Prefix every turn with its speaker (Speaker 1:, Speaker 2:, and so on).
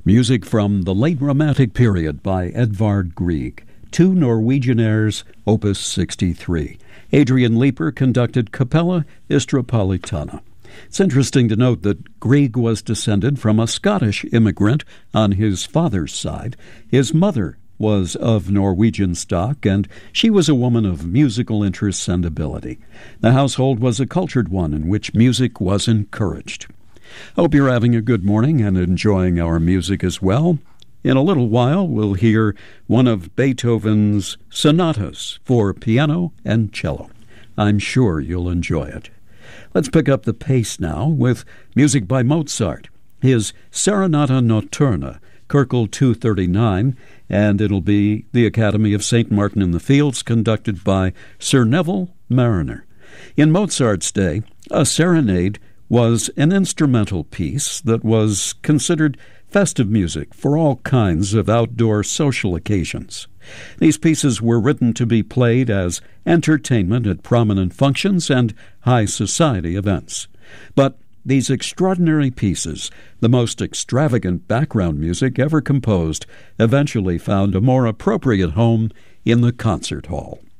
Speaker 1: Music from the late Romantic period by Edvard Grieg. Two Norwegian airs, Opus 63. Adrian Leeper conducted Capella Istropolitana. It's interesting to note that Grieg was descended from a Scottish immigrant on his father's side. His mother was of Norwegian stock, and she was a woman of musical interests and ability. The household was a cultured one in which music was encouraged. Hope you're having a good morning and enjoying our music as well. In a little while, we'll hear one of Beethoven's sonatas for piano and cello. I'm sure you'll enjoy it. Let's pick up the pace now with music by Mozart. His Serenata Notturna, Köchel 239, and it'll be the Academy of St. Martin in the Fields, conducted by Sir Neville Marriner. In Mozart's day, a serenade was an instrumental piece that was considered festive music for all kinds of outdoor social occasions. These pieces were written to be played as entertainment at prominent functions and high society events. But these extraordinary pieces, the most extravagant background music ever composed, eventually found a more appropriate home in the concert hall.